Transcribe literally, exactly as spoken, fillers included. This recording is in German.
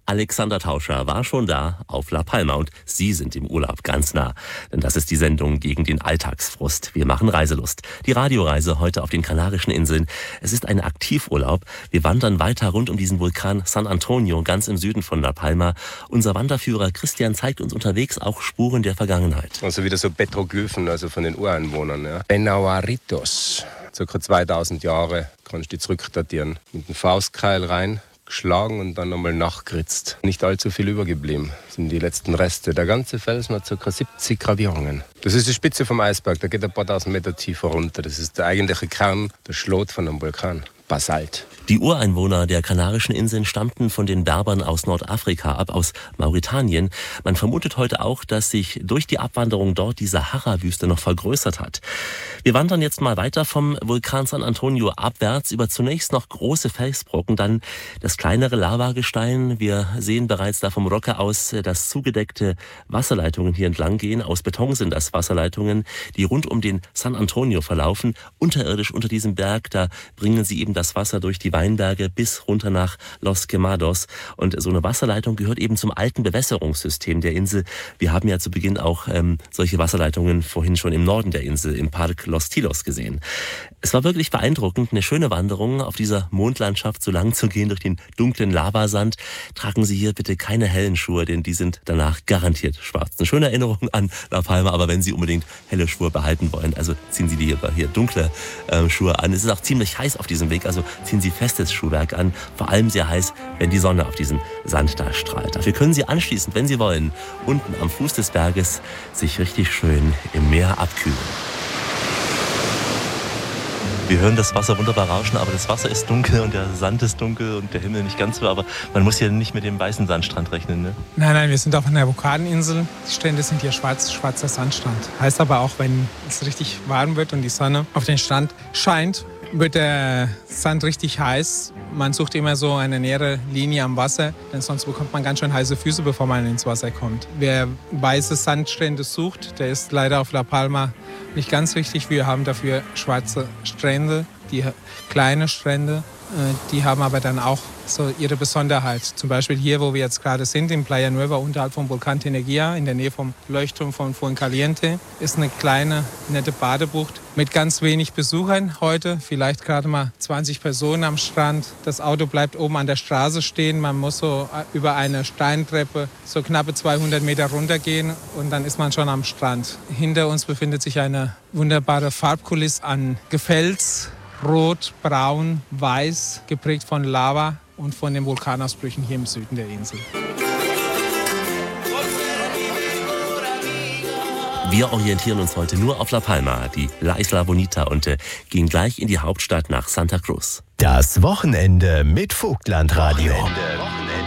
Alexander Tauscher war schon da auf La Palma und Sie sind im Urlaub ganz nah. Denn das ist die Sendung gegen den Alltagsfrust. Wir machen Reiselust. Die Radioreise heute auf den Kanarischen Inseln. Es ist ein Aktivurlaub. Wir wandern weiter rund um diesen Vulkan San Antonio, ganz im Süden von La Palma. Unser Wanderführer Christian zeigt uns unterwegs auch Spuren der Vergangenheit. Also wieder so Petroglyphen, also von den Ureinwohnern. Ja. Benahuaritos, ca. zweitausend Jahre, kannst du die zurückdatieren. Mit dem Faustkeil rein. Geschlagen und dann nochmal nachgeritzt. Nicht allzu viel übergeblieben, das sind die letzten Reste. Der ganze Felsen hat ca. siebzig Gravierungen. Das ist die Spitze vom Eisberg, da geht ein paar tausend Meter tiefer runter. Das ist der eigentliche Kern, der Schlot von einem Vulkan. Basalt. Die Ureinwohner der Kanarischen Inseln stammten von den Berbern aus Nordafrika ab, aus Mauretanien. Man vermutet heute auch, dass sich durch die Abwanderung dort die Sahara-Wüste noch vergrößert hat. Wir wandern jetzt mal weiter vom Vulkan San Antonio abwärts über zunächst noch große Felsbrocken, dann das kleinere Lavagestein. Wir sehen bereits da vom Roque aus, dass zugedeckte Wasserleitungen hier entlang gehen. Aus Beton sind das Wasserleitungen, die rund um den San Antonio verlaufen. Unterirdisch unter diesem Berg, da bringen sie eben das Wasser durch die Weinberge bis runter nach Los Quemados. Und so eine Wasserleitung gehört eben zum alten Bewässerungssystem der Insel. Wir haben ja zu Beginn auch ähm, solche Wasserleitungen vorhin schon im Norden der Insel, im Park Los Tilos gesehen. Es war wirklich beeindruckend, eine schöne Wanderung auf dieser Mondlandschaft so lang zu gehen durch den dunklen Lavasand. Tragen Sie hier bitte keine hellen Schuhe, denn die sind danach garantiert schwarz. Eine schöne Erinnerung an La Palma, aber wenn Sie unbedingt helle Schuhe behalten wollen, also ziehen Sie die hier dunkle äh, Schuhe an. Es ist auch ziemlich heiß auf diesem Weg, also ziehen Sie festes Schuhwerk an. Vor allem sehr heiß, wenn die Sonne auf diesen Sand da strahlt. Dafür können Sie anschließend, wenn Sie wollen, unten am Fuß des Berges sich richtig schön im Meer abkühlen. Wir hören das Wasser wunderbar rauschen, aber das Wasser ist dunkel und der Sand ist dunkel und der Himmel nicht ganz so. Aber man muss ja nicht mit dem weißen Sandstrand rechnen, ne? Nein, nein, wir sind auf einer Vulkaninsel. Die Strände sind hier schwarz, schwarzer Sandstrand. Heißt aber auch, wenn es richtig warm wird und die Sonne auf den Strand scheint, wird der Sand richtig heiß. Man sucht immer so eine nähere Linie am Wasser, denn sonst bekommt man ganz schön heiße Füße, bevor man ins Wasser kommt. Wer weiße Sandstrände sucht, der ist leider auf La Palma nicht ganz richtig. Wir haben dafür schwarze Strände, die kleine Strände, die haben aber dann auch so ihre Besonderheit. Zum Beispiel hier, wo wir jetzt gerade sind, in Playa Nueva, unterhalb vom Vulkan Teneguía, in der Nähe vom Leuchtturm von Fuencaliente, ist eine kleine, nette Badebucht mit ganz wenig Besuchern heute. Vielleicht gerade mal zwanzig Personen am Strand. Das Auto bleibt oben an der Straße stehen. Man muss so über eine Steintreppe so knappe zweihundert Meter runtergehen und dann ist man schon am Strand. Hinter uns befindet sich eine wunderbare Farbkulisse an Gefels. Rot, braun, weiß, geprägt von Lava und von den Vulkanausbrüchen hier im Süden der Insel. Wir orientieren uns heute nur auf La Palma, die La Isla Bonita, und äh, gehen gleich in die Hauptstadt nach Santa Cruz. Das Wochenende mit Vogtlandradio. Wochenende, Wochenende.